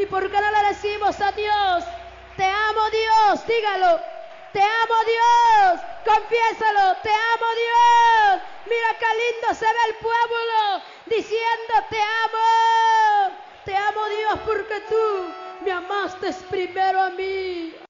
¿Y por qué no le decimos a Dios? Te amo, Dios, dígalo. Te amo, Dios. Confiésalo. Te amo, Dios. Mira qué lindo se ve el pueblo diciendo te amo. Te amo, Dios, porque tú me amaste primero a mí.